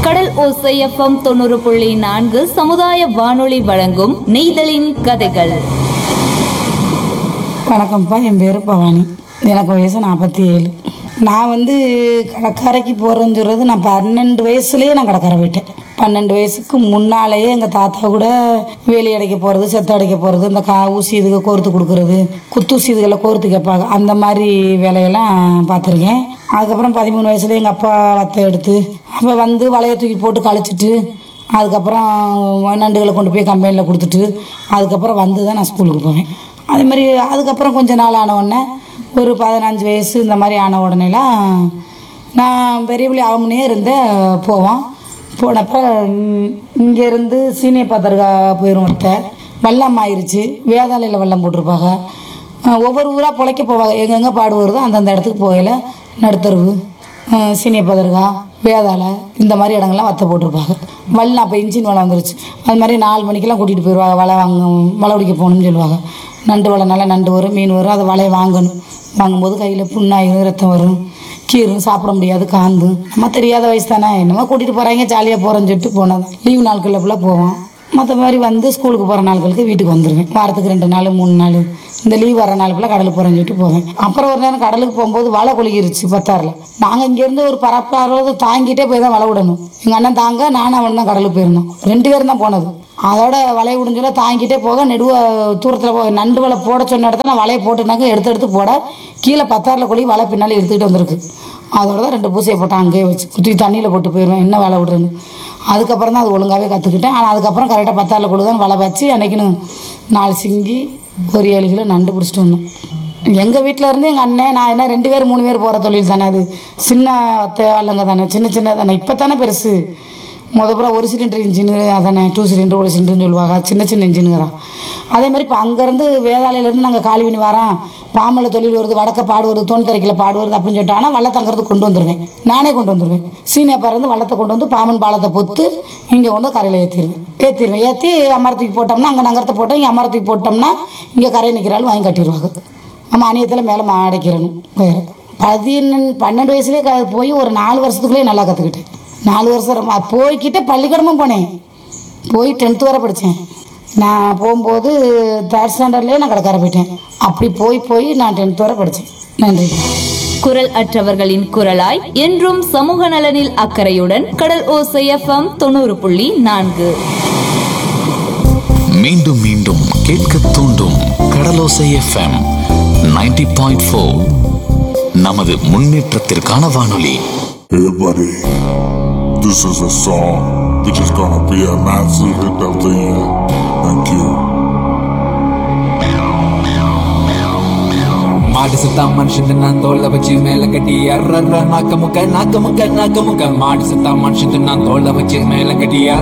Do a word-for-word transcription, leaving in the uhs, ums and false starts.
கடல் ஓசை எஃப்எம் தொண்ணூறு புள்ளி நான்கு சமுதாய வானொலி வழங்கும் நெய்தலின் கதைகள். வணக்கம்ப்பா, என் பேர் பவானி. எனக்கு வயசு நாற்பத்தி ஏழு. நான் வந்து கடற்கரைக்கு போகிறேன்னு சொல்கிறது நான் பன்னெண்டு வயசுலேயே நான் கடற்கரை போயிட்டேன். பன்னெண்டு வயசுக்கு முன்னாலேயே எங்கள் தாத்தா கூட வேலி அடைக்க போகிறது, செத்த அடைக்க போகிறது, இந்த கா ஊசி இதுக்கு கோர்த்து கொடுக்குறது, குத்தூசி இதுகளை கோர்த்து கேட்பாங்க, அந்த மாதிரி வேலையெல்லாம் பார்த்துருக்கேன். அதுக்கப்புறம் பதிமூணு வயசுலேயே எங்கள் அப்பா வத்தை எடுத்து அப்போ வந்து வலையை தூக்கி போட்டு கழிச்சிட்டு அதுக்கப்புறம் நண்டுகளை கொண்டு போய் கம்பெனியில் கொடுத்துட்டு அதுக்கப்புறம் வந்து தான் நான் ஸ்கூலுக்கு போவேன். அதே மாதிரி அதுக்கப்புறம் கொஞ்சம் நாள் ஆன உடனே ஒரு பதினஞ்சு வயசு இந்த மாதிரி ஆன உடனேலாம் நான் பெரியபிள்ளை ஆகும்னே இருந்தேன். போவோம். போனப்போ இங்கேருந்து சீனியப்பா தர்கா போயிடும். ஒருத்தர் வெள்ளம் ஆயிடுச்சு, வேதாளையில் வெள்ளம் போட்டிருப்பாங்க. ஒவ்வொரு ஊராக பிழைக்க போவாங்க. எங்கெங்கே பாடு வருதோ அந்தந்த இடத்துக்கு போகல நடுத்தருவு, சீனியப்பா தர்கா, வேதாளை இந்த மாதிரி இடங்கள்லாம் வத்த போட்டிருப்பாங்க. வெள்ளம் அப்போ இன்ஜின் வலை வந்துருச்சு. அது மாதிரி நாலு மணிக்கெல்லாம் கூட்டிகிட்டு போயிடுவாங்க. வலை வாங்க வலை பிடிக்க போகணும்னு சொல்லுவாங்க. நண்டு வலை நல்லா நண்டு வரும், மீன் வரும். அதை வலையை வாங்கணும். வாங்கும்போது கையில் புண்ணாயிரும், ரத்தம் வரும், கீரும், சாப்பிட முடியாது, காந்து. நம்ம தெரியாத வயசு தானே, என்னமோ கூட்டிகிட்டு போகிறாங்க ஜாலியாக போகிறேன்னு சொல்லிட்டு போனது. லீவு நாட்களில் ஃபுல்லாக போவோம். மற்ற மாதிரி வந்து ஸ்கூலுக்கு போகிற நாட்களுக்கு வீட்டுக்கு வந்துடுவேன். வாரத்துக்கு ரெண்டு நாள் மூணு நாள் இந்த லீவ் வர நாள் ஃபுல்லாக கடலுக்கு போகிறேன்னு சொல்லிட்டு போவேன். அப்புறம் ஒரு நேரம் கடலுக்கு போகும்போது வலை கொழுகிருச்சு பத்தாறில். நாங்கள் இங்கேருந்து ஒரு பரப்பாவது தாங்கிட்டே போய் தான் வலை விடணும். எங்கள் அண்ணன் தாங்க, நானும் அவன் தான் கடலுக்கு போயிருந்தோம். ரெண்டு பேரும் தான் போனது. அதோட வலையை விடுஞ்சோட தாங்கிட்டே போக நெடுவ தூரத்தில் போக நண்டு வலை போட சொன்ன இடத்துல நான் வலையை போட்டுனாக்க எடுத்து எடுத்து போட கீழே பத்தாறில் கொழி வலை பின்னால் எடுத்துக்கிட்டு வந்திருக்கு. அதோட தான் ரெண்டு பூசையை போட்டேன். அங்கேயே வச்சு குத்தி தண்ணியில் போட்டு போயிடுவேன், என்ன வலை விடுறேன்னு. அதுக்கப்புறம் தான் அது ஒழுங்காகவே கற்றுக்கிட்டேன். ஆனால் அதுக்கப்புறம் கரெக்டாக பத்தாறில் கொழு தான் வலை வச்சு அன்றைக்கின்னு நாலு சிங்கி ஒரு ஏழு கிலோ நண்டு பிடிச்சிட்டு வந்தோம். எங்கள் வீட்டில் இருந்து எங்கள் அண்ணன் நான் என்ன ரெண்டு பேர் மூணு பேர் போகிற தொழில் தானே அது. சின்ன தேவையில்லைங்க தானே, சின்ன சின்ன தானே. இப்போ தானே பெருசு. முதப்புறம் ஒரு சிலிண்டர் இன்ஜினு அதானே, டூ சிலிண்டர் ஒரு சிலிண்டர்னு சொல்லுவாங்க. சின்ன சின்ன இன்ஜினுங்கிறான். அதே மாதிரி இப்போ அங்கேருந்து வேதாளையிலேருந்து நாங்கள் காலிவினி வரோம். பாம்பளை தொழில் வருது, வடக்க பாடு வருது, தோணி தரைக்கில் பாடு வருது அப்படின்னு சொல்லிட்டு ஆனால் வள்ளத்தை அங்கேருந்து கொண்டு வந்துடுவேன். நானே கொண்டு வந்துடுவேன். சீனியப்பாருந்து வள்ளத்தை கொண்டு வந்து பாம்பன் பாலத்தை பொத்து இங்கே கொண்டு கரையில் ஏற்றிடுவேன். ஏற்றிடுவேன் ஏற்றி அமரத்துக்கு போட்டோம்னா அங்கே நகரத்தை போட்டோம். இங்கே அமரத்துக்கு போட்டோம்னா இங்கே கரையை நிற்கிறாலும் வாங்கி கட்டிடுவாங்க. நம்ம அணியத்தில் மேலே மாடைக்கிறணும். வேறு பதினெண்டு பன்னெண்டு வயசுலேயே க போய் ஒரு நாலு வருஷத்துக்குள்ளேயே நல்லா கற்றுக்கிட்டேன். நாலு வருஷம் போய்கிட்டே பள்ளிக்கூடமும் போனேன். போய் டென்த்து வரை படித்தேன். நான் போகும்போது தேர்ட் ஸ்டாண்டர்ட்லேயே நான் கடற்கரை போயிட்டேன். அப்படி போய் போய் நான் டென்த்து வரை படித்தேன். நன்றி. குரல் அற்றவர்களின் குரலாய் என்றும் சமூக நலனில் அக்கறையுடன் கடல் ஓசை எஃப்எம் தொண்ணூறு புள்ளி நான்கு. மீண்டும் மீண்டும் கேட்க தூண்டும் கடலோசை எஃப்எம் நைன்டி பாயிண்ட் ஃபோர். நமது முன்னேற்றத்திற்கான வானொலி. Hey buddy, this is a song which is gonna be a massive hit of the year. Thank you. மாடு சுத்தா மனுஷன் நான் தோல்ல வச்சு மேல கட்டி அர்ற நாக்க முக்க நாக்க முக்க நாக்க முக்க மாடு சுத்தா மனுஷன் நான் தோல்ல வச்சு மேல கட்டி